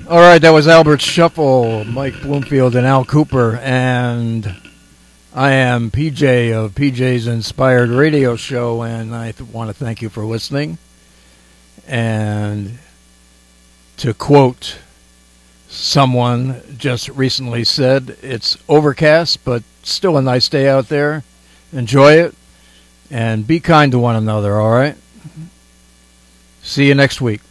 All right, that was Albert Shuffle, Mike Bloomfield, and Al Cooper, and I am PJ of PJ's Inspired Radio Show, and I want to thank you for listening. And to quote someone just recently said, it's overcast, but still a nice day out there. Enjoy it, and be kind to one another, all right? See you next week.